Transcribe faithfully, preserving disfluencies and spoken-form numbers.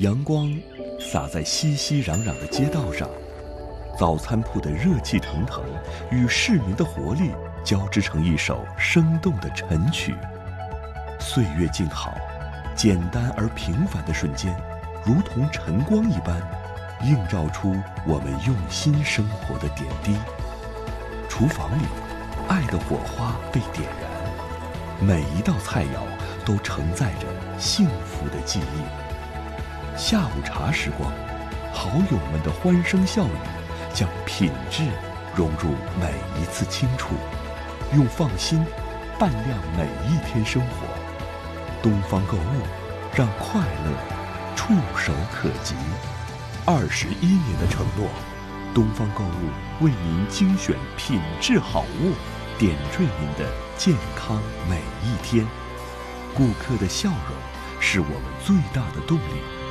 阳光洒在熙熙攘攘的街道上，早餐铺的热气腾腾与市民的活力交织成一首生动的晨曲。岁月静好，简单而平凡的瞬间，如同晨光一般，映照出我们用心生活的点滴。厨房里，爱的火花被点燃，每一道菜肴都承载着幸福的记忆。下午茶时光，好友们的欢声笑语，将品质融入每一次清楚，用放心伴亮每一天生活。东方购物，让快乐触手可及。二十一年的承诺，东方购物为您精选品质好物，点缀您的健康每一天。顾客的笑容是我们最大的动力。